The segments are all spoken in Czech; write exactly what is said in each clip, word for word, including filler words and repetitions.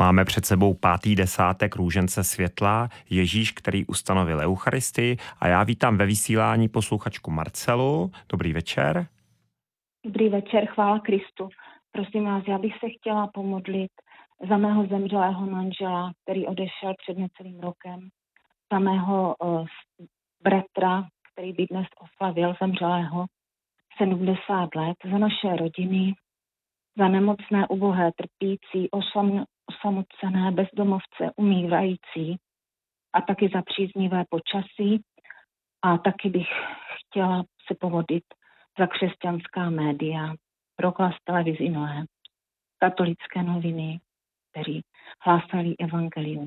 Máme před sebou pátý desátek růžence světla, Ježíš, který ustanovil Eucharistii, a já vítám ve vysílání posluchačku Marcelu. Dobrý večer. Dobrý večer, chvála Kristu. Prosím vás, já bych se chtěla pomodlit za mého zemřelého manžela, který odešel před necelým rokem, za mého uh, bratra, který by dnes oslavil zemřelého sedmdesát let, za naše rodiny, za nemocné, ubohé, trpící, osam, osamocené, bezdomovce, umírající a taky za příznivé počasí. A taky bych chtěla se pomodlit za křesťanská média, Proglas televizi Noé, katolické noviny, kteří hlásali evangelium.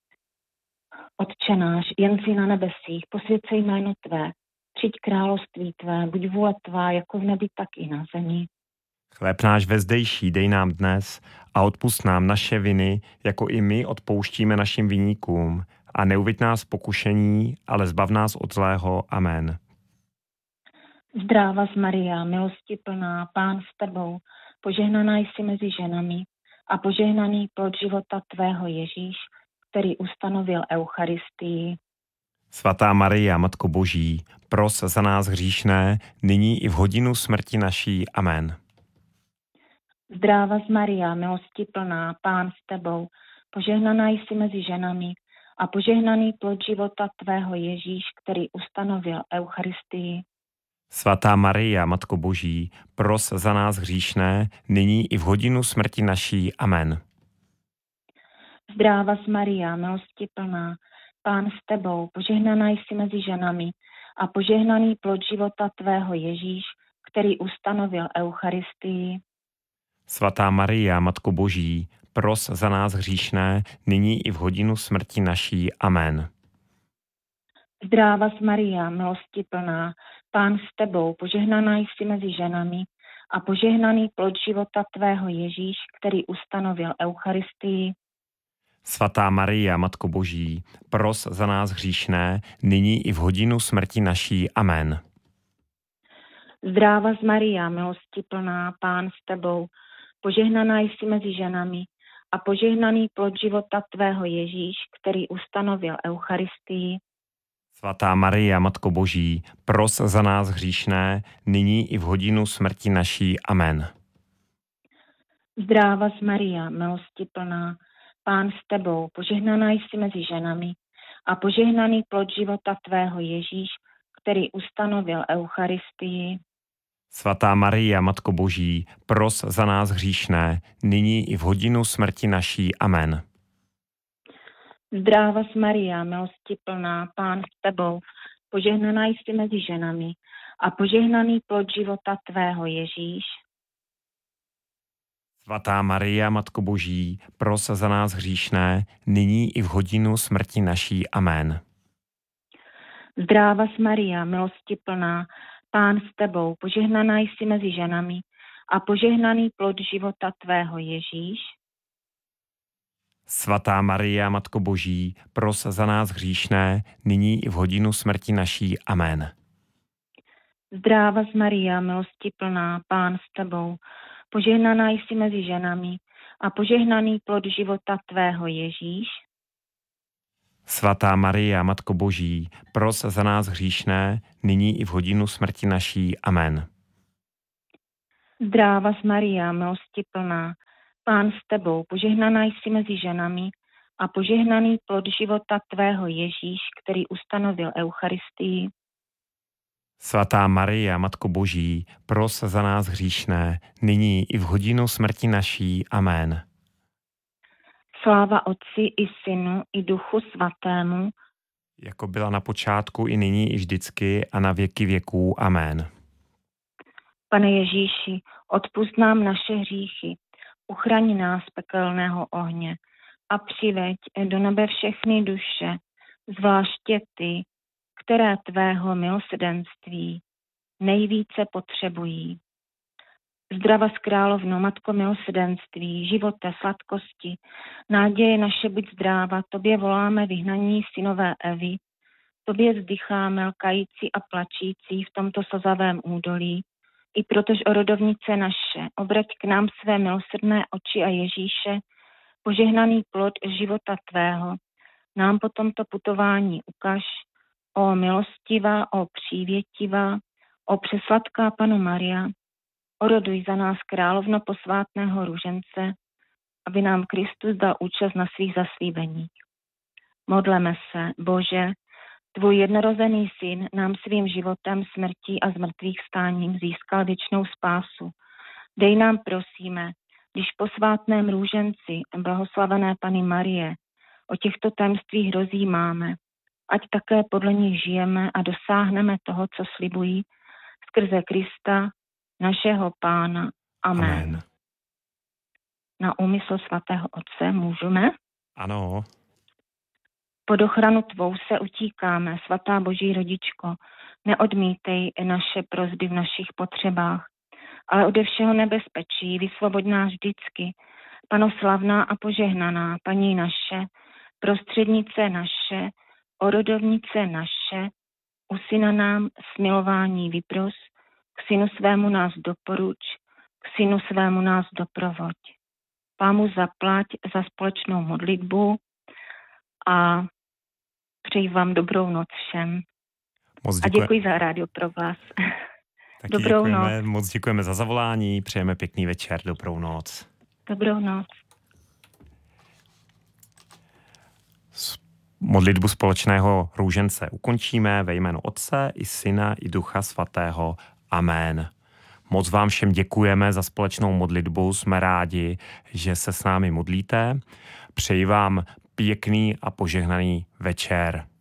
Otče náš, jen si na nebesích, posvěd se jméno tvé, přijď království tvé, buď vůle tvá, jako v nebi, tak i na zemi. Chléb náš vezdejší dej nám dnes a odpusť nám naše viny, jako i my odpouštíme našim viníkům. A neuviď nás v pokušení, ale zbav nás od zlého. Amen. Zdráva z Maria, milosti plná, Pán s tebou, požehnaná jsi mezi ženami a požehnaný plod života tvého Ježíš, který ustanovil Eucharistii. Svatá Maria, Matko Boží, pros za nás hříšné, nyní i v hodinu smrti naší. Amen. Zdráva z Maria, milosti plná, Pán s tebou, požehnaná jsi mezi ženami a požehnaný plod života tvého Ježíš, který ustanovil Eucharistii. Svatá Maria, Matko Boží, pros za nás hříšné, nyní i v hodinu smrti naší. Amen. Zdráva z Maria, milosti plná, Pán s tebou, požehnaná jsi mezi ženami a požehnaný plod života tvého Ježíš, který ustanovil Eucharistii. Svatá Maria, Matko Boží, pros za nás hříšné, nyní i v hodinu smrti naší. Amen. Zdráva z Maria, milosti plná, Pán s tebou, požehnaná jsi mezi ženami a požehnaný plod života tvého Ježíš, který ustanovil Eucharistii. Svatá Maria, Matko Boží, pros za nás hříšné, nyní i v hodinu smrti naší. Amen. Zdráva z Maria, milosti plná, Pán s tebou, požehnaná jsi mezi ženami a požehnaný plod života tvého Ježíš, který ustanovil Eucharistii. Svatá Maria, Matko Boží, pros za nás hříšné, nyní i v hodinu smrti naší. Amen. Zdráva z Maria, milosti plná, Pán s tebou, požehnaná jsi mezi ženami a požehnaný plod života tvého Ježíš, který ustanovil Eucharistii. Svatá Maria, Matko Boží, pros za nás hříšné, nyní i v hodinu smrti naší. Amen. Zdráva z Maria, milosti plná, Pán s tebou, požehnaná jsi mezi ženami a požehnaný plod života tvého Ježíš. Svatá Maria, Matko Boží, pros za nás hříšné, nyní i v hodinu smrti naší. Amen. Zdráva z Maria, milosti plná, Pán s tebou, požehnaná jsi mezi ženami a požehnaný plod života tvého Ježíš. Svatá Maria, Matko Boží, pros za nás hříšné, nyní i v hodinu smrti naší. Amen. Zdráva z Maria, milosti plná, Pán s tebou, požehnaná jsi mezi ženami a požehnaný plod života tvého Ježíš. Svatá Maria, Matko Boží, pros za nás hříšné, nyní i v hodinu smrti naší. Amen. Zdráva z Maria, milosti plná, Pán s tebou, požehnaná jsi mezi ženami a požehnaný plod života tvého Ježíš, který ustanovil Eucharistii. Svatá Maria, Matko Boží, pros za nás hříšné, nyní i v hodinu smrti naší. Amen. Sláva Otci i Synu i Duchu Svatému, jako byla na počátku i nyní i vždycky a na věky věků. Amen. Pane Ježíši, odpusť nám naše hříchy, uchraň nás pekelného ohně a přiveď do nebe všechny duše, zvláště ty, které tvého milosrdenství nejvíce potřebují. Zdrava z královno, Matko milosrdenství, života, sladkosti, naděje naše buď zdráva, tobě voláme vyhnaní synové Evy, tobě vzdycháme lkající a plačící v tomto slzavém údolí, i protože o rodovnice naše, obrať k nám své milosrdné oči a Ježíše, požehnaný plod života tvého, nám po tomto putování ukaž, o milostivá, o přívětivá, o přesladká Pano Maria, oroduj za nás královno posvátného růžence, aby nám Kristus dal účast na svých zaslíbeních. Modleme se, Bože, tvůj jednorozený syn nám svým životem, smrtí a zmrtvých stáním získal věčnou spásu. Dej nám, prosíme, když posvátném růženci, blahoslavené Panny Marie, o těchto tajemstvích rozjímáme, ať také podle nich žijeme a dosáhneme toho, co slibují, skrze Krista, našeho Pána. Amen. Amen. Na úmysl svatého Otce můžeme? Ano. Pod ochranu tvou se utíkáme, svatá Boží rodičko, neodmítej naše prosby v našich potřebách, ale ode všeho nebezpečí vysvoboď nás vždycky, panoslavná a požehnaná paní naše, prostřednice naše, orodovnice naše, u syna nám smilování vypros, k synu svému nás doporuč, k synu svému nás doprovoď. Pámu zaplať za společnou modlitbu a přeji vám dobrou noc všem. Moc a děkuji za rádio pro vás. Taky dobrou děkujeme, noc. Moc děkujeme za zavolání, přejeme pěkný večer, dobrou noc. Dobrou noc. Modlitbu společného růžence ukončíme ve jménu Otce i Syna i Ducha Svatého. Amen. Moc vám všem děkujeme za společnou modlitbu, jsme rádi, že se s námi modlíte. Přeji vám pěkný a požehnaný večer.